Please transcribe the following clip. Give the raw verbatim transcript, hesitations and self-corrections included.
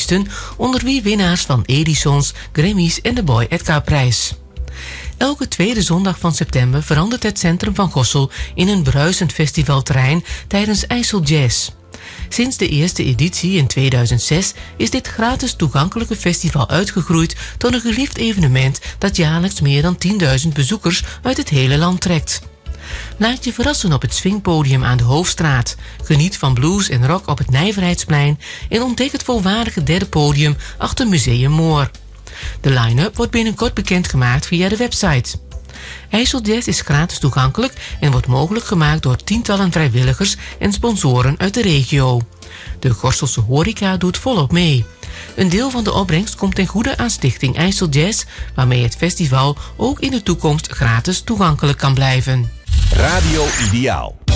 artiesten, onder wie winnaars van Edisons, Grammys en de Boy Edgar-prijs. Elke tweede zondag van september verandert het centrum van Gorssel in een bruisend festivalterrein tijdens IJssel Jazz. Sinds de eerste editie in tweeduizend zes is dit gratis toegankelijke festival uitgegroeid tot een geliefd evenement dat jaarlijks meer dan tienduizend bezoekers uit het hele land trekt. Laat je verrassen op het swingpodium aan de Hoofdstraat. Geniet van blues en rock op het Nijverheidsplein en ontdek het volwaardige derde podium achter Museum Moor. De line-up wordt binnenkort bekendgemaakt via de website. IJssel Jazz is gratis toegankelijk en wordt mogelijk gemaakt door tientallen vrijwilligers en sponsoren uit de regio. De Gorsselse horeca doet volop mee. Een deel van de opbrengst komt ten goede aan Stichting IJssel Jazz, waarmee het festival ook in de toekomst gratis toegankelijk kan blijven. Radio Ideaal.